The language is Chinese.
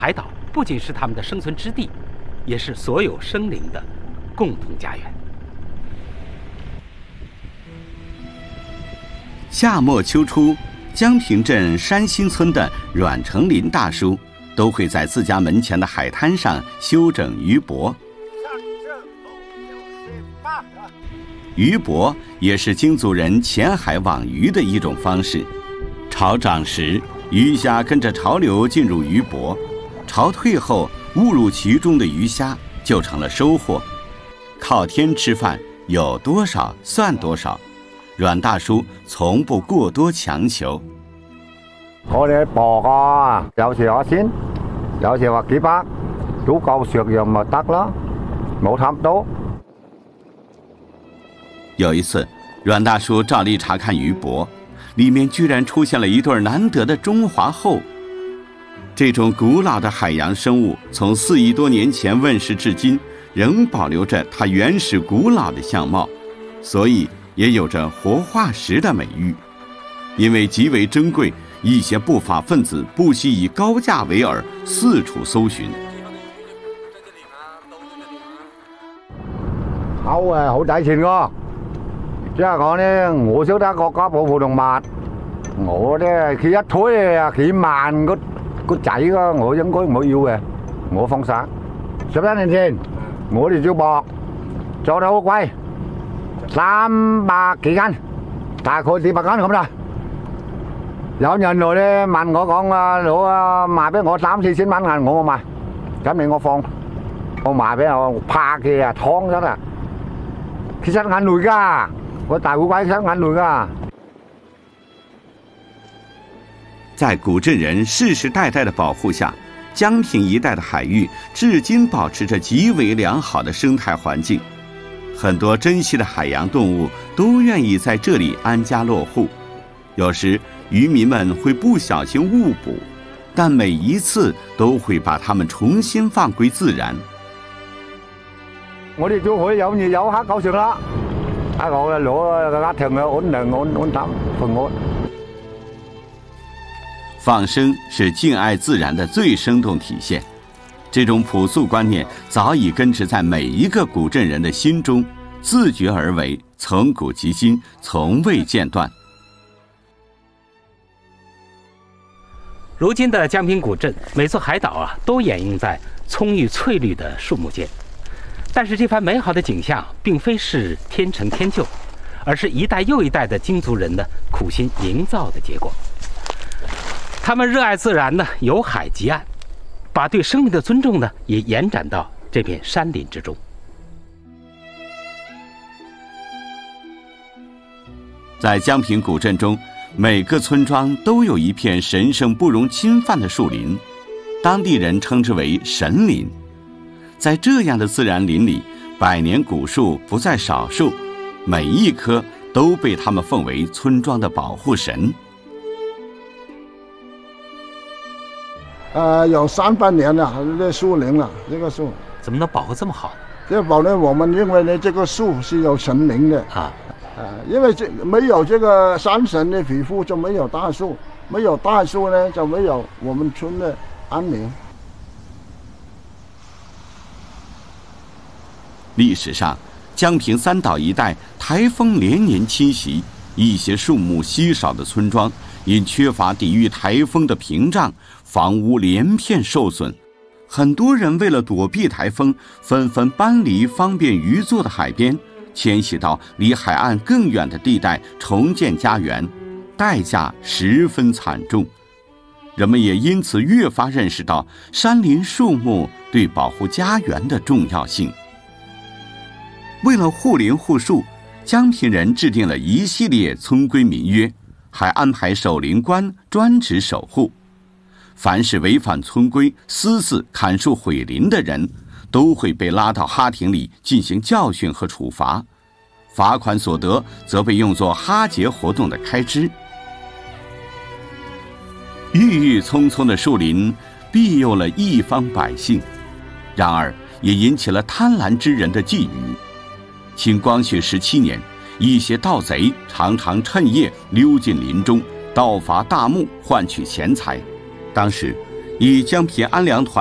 海岛不仅是他们的生存之地，也是所有生灵的共同家园。 夏末秋初，江平镇山新村的阮成林大叔都会在自家门前的海滩上修整渔泊。渔泊也是京族人潜海网鱼的一种方式。潮涨时，鱼虾跟着潮流进入渔泊，潮退后，误入其中的鱼虾就成了收获。靠天吃饭，有多少算多少。阮大叔從不過多強求。 我哋磅啊，有時話先，有時話幾百，足夠食用咪得咯，冇貪多。 有一次，阮大叔照例查看渔泊，里面居然出现了一对难得的中华后。这种古老的海洋生物，从4亿多年前问世至今，仍保留着它原始古老的相貌，所以也有着活化石的美誉。因为极为珍贵，一些不法分子不惜以高价为饵，四处搜寻。 好啊，好抵錢㗎。即係講咧，我識得國家保護動物，我咧佢一推啊幾萬個仔㗎，我應該唔會要嘅，我放生。11年前，我哋做博做得好貴，300幾斤，大概400斤咁啦。有人來咧問我講啊，攞啊賣俾我3-4千蚊銀，我冇賣，咁你我放，我賣俾我拍嘅啊，劏咗啦，其實眼淚㗎。我大烏龜生眼淚㗎。 在古镇人世世代代的保护下，江平一带的海域至今保持着极为良好的生态环境。很多珍稀的海洋动物都愿意在这里安家落户。有时渔民们会不小心误捕，但每一次都会把它们重新放归自然。 我哋就可以有魚有蝦夠食啦。我攞家庭嘅安寧安淡平安。 放生是敬爱自然的最生动体现，这种朴素观念早已根植在每一个古镇人的心中，自觉而为，从古及今，从未间断。 如今的江平古镇，每座海岛都掩映在葱郁翠绿的树木间。但是这番美好的景象并非是天成天就，而是一代又一代的京族人的苦心营造的结果。他们热爱自然呢，有海及岸，把对生命的尊重呢也延展到这片山林之中。 在江平古镇中，每个村庄都有一片神圣不容侵犯的树林，当地人称之为神林。在这样的自然林里，100年古树不在少数，每一棵都被他们奉为村庄的保护神。 有300年了，这树林了，这个树怎么能保护这么好呢？ 这保呢，我们认为呢，这个树是有神灵的因为没有这个山神的庇护，就没有大树，没有大树呢，就没有我们村的安宁。 历史上，江平3岛一带台风连年侵袭，一些树木稀少的村庄因缺乏抵御台风的屏障，房屋连片受损。很多人为了躲避台风，纷纷搬离方便渔作的海边，迁徙到离海岸更远的地带重建家园，代价十分惨重。人们也因此越发认识到山林树木对保护家园的重要性。为了护林护树，江平人制定了一系列村规民约，还安排守林官专职守护。凡是违反村规、私自砍树毁林的人，都会被拉到哈亭里进行教训和处罚，罚款所得则被用作哈节活动的开支。郁郁葱葱的树林庇佑了一方百姓，然而也引起了贪婪之人的觊觎。清光绪17年，一些盗贼常常趁夜溜进林中，盗伐大木换取钱财。当时以江平安良团